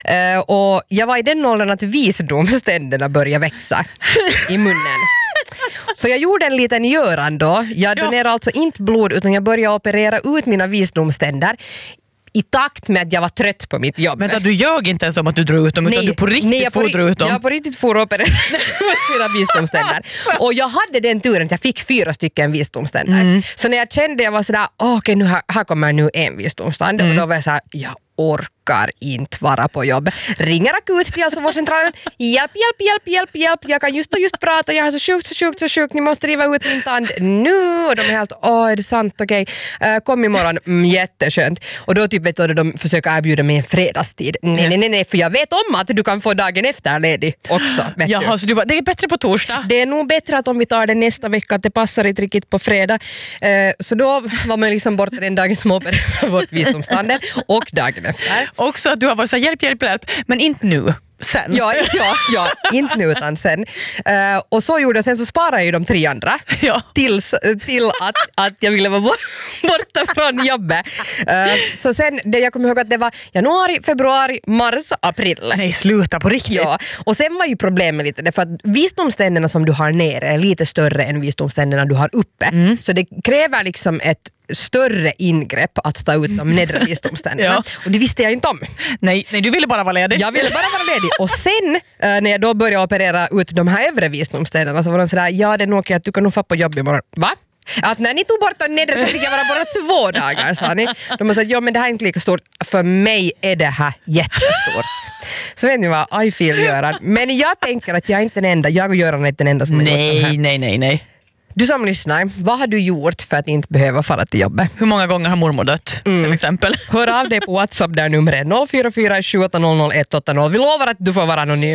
Och jag var i den åldern att visdomständerna började växa i munnen. Så jag gjorde en liten göran då. Jag donerade alltså inte blod utan jag började operera ut mina visdomständer i takt med att jag var trött på mitt jobb. Men du ljög inte ens om att du drog ut dem utan du på riktigt får dra ut dem. Jag på riktigt får operera mina visdomständer. Och jag hade den turen att jag fick 4 stycken visdomständer. Så när jag kände jag var sådär, okej, nu här kommer nu en visdomstand. Och då var jag såhär, jag orkar inte vara på jobb. Ringer akut till hälsovårdscentralen. Hjälp. Jag kan just prata. Jag har så sjukt. Ni måste riva ut min tand nu. Och de är helt, är det sant? Okej. Kom imorgon. Jätteskönt. Och då typ vet du, de försöker erbjuda mig en fredagstid. Nej, för jag vet om att du kan få dagen efter ledig också. Jaha, så det är bättre på torsdag? Det är nog bättre att om vi tar det nästa vecka, att det passar inte riktigt på fredag. Så då var man liksom borta den dagen som opererade bort visdomstanden och dagen efter. Också att du har varit så hjälp, men inte nu. Sen. Ja, inte nu utan sen. Och så gjorde jag, sen så sparade jag ju de 3 andra till att jag ville vara borta från jobbet. Så sen, jag kommer ihåg att det var januari, februari, mars, april. Nej, sluta på riktigt. Ja, och sen var ju problemet lite, för att visdomständerna som du har nere är lite större än visdomständerna du har uppe. Så det kräver liksom ett större ingrepp att ta ut de nedre visdomständerna. Och det visste jag inte om. Nej, du ville bara vara ledig. Jag ville bara vara ledig. Och sen när jag då började operera ut de här övre visdomständerna så var de sådär, det är nog okej att du kan nog få på jobb imorgon. Va? Att när ni tog bort de nedre så fick jag vara bara 2 dagar, sa ni. De har sagt, men det här är inte lika stort. För mig är det här jättestort. Så vet ni vad, I feel Göran. Men jag tänker att jag är inte den enda. Jag och Göran är inte den enda som har gjort det här. Nej. Du som lyssnar, vad har du gjort för att inte behöva fara till jobbet? Hur många gånger har mormor dött till exempel? Hör av dig på WhatsApp där numret 044 780 180. Vi lovar att du får vara anonym.